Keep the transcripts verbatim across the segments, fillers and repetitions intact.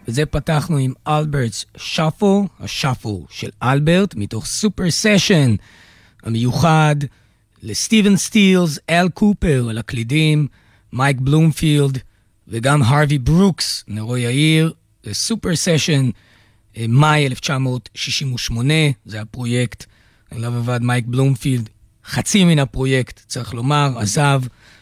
וזה פתחנו עם אלברט's שפל, השפל של אלברט, מתוך סופר סשן המיוחד לסטיבן סטילס, אל קופר על הקלידים, מייק בלומפילד, וגם הרווי ברוקס, נרו יאיר, זה סופר סשן, מאי אלף תשע מאות שישים ושמונה, זה הפרויקט, עליו עבד מייק בלומפילד, חצי מן הפרויקט, צריך לומר, עזב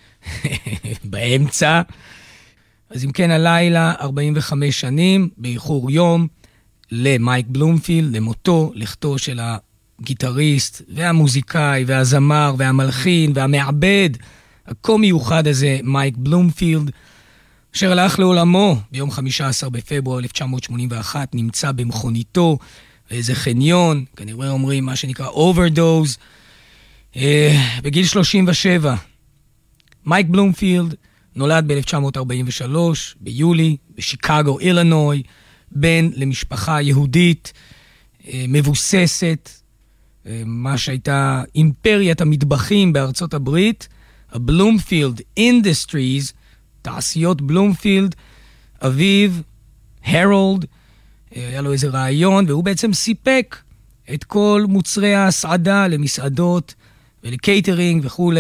באמצע. אז אם כן, הלילה ארבעים וחמש שנים, באיחור יום, למייק בלומפילד, למותו, לכתו של הגיטריסט, והמוזיקאי, והזמר, והמלחין, והמעבד, הכה מיוחד הזה, מייק בלומפילד, אשר הלך לעולמו ביום חמישה עשר בפברואר אלף תשע מאות שמונים ואחת, נמצא במכוניתו, באיזה חניון, כנראה אומרים מה שנקרא אוברדוז, אה, בגיל שלושים ושבע. מייק בלומפילד נולד ב-אלף תשע מאות ארבעים ושלוש, ביולי, בשיקגו, אילינוי, בן למשפחה יהודית, אה, מבוססת, אה, מה שהייתה אימפריית המטבחים בארצות הברית, הבלומפילד אינדסטריז, תעשיות בלומפילד, אביו, הרולד, היה לו איזה רעיון, והוא בעצם סיפק את כל מוצרי ההסעדה למסעדות ולקייטרינג וכו'.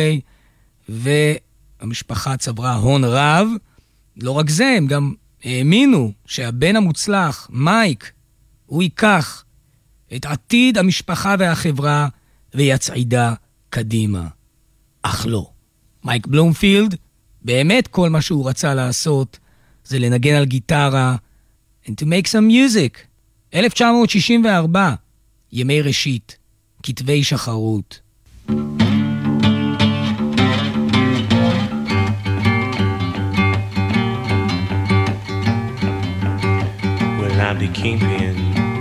והמשפחה צברה הון רב. לא רק זה, הם גם האמינו שהבן המוצלח, מייק, הוא ייקח את עתיד המשפחה והחברה ויצעידה קדימה. אך לא. מייק בלומפילד, באמת כל מה שהוא רצה לעשות זה לנגן על גיטרה and to make some music. אלף תשע מאות שישים וארבע, ימי ראשית, כתבי שחרות. Well, I'm the kingpin